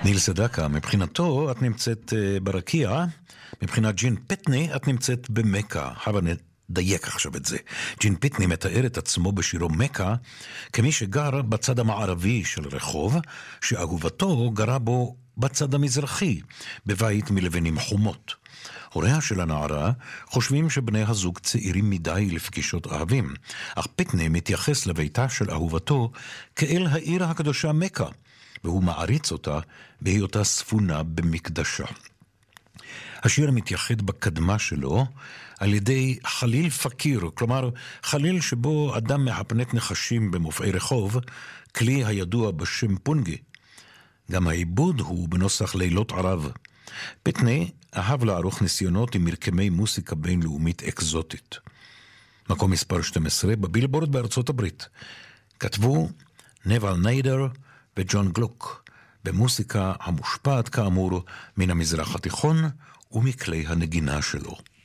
ניל סדקה, מבחינתו את נמצאת ברקיע, מבחינת ג'ין פטני את נמצאת במקה. הבה נדייק עכשיו את זה. ג'ין פטני מתאר את עצמו בשירו מקה כמי שגר בצד המערבי של רחוב, שאהובתו גרה בו בצד המזרחי, בבית מלבנים חומות. הוריה של הנערה חושבים שבני הזוג צעירים מדי לפגישות אהבים, אך פטני מתייחס לביתה של אהובתו כאל העיר הקדושה מקה, והוא מעריץ אותה בהיותה ספונה במקדשה. השיר מתייחד בקדמה שלו על ידי חליל פקיר, כלומר חליל שבו אדם מחפנת נחשים במופעי רחוב, כלי הידוע בשם פונגי. גם העיבוד הוא בנוסח לילות ערב. פטני אהב לערוך ניסיונות עם מרקמי מוסיקה בינלאומית אקזוטית. מקום מספר 12 בבילבורד בארצות הברית. כתבו נבל ניידר וג'ון גלוק, במוסיקה המושפעת כאמור מן המזרח התיכון ומכלי הנגינה שלו.